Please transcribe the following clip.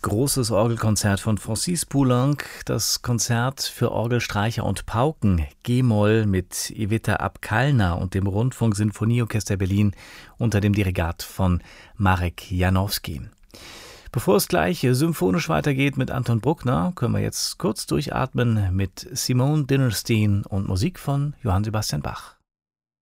Großes Orgelkonzert von Francis Poulenc, das Konzert für Orgel, Streicher und Pauken, G-Moll mit Ivica Abkalna und dem Rundfunk-Sinfonieorchester Berlin unter dem Dirigat von Marek Janowski. Bevor es gleich symphonisch weitergeht mit Anton Bruckner, können wir jetzt kurz durchatmen mit Simone Dinnerstein und Musik von Johann Sebastian Bach.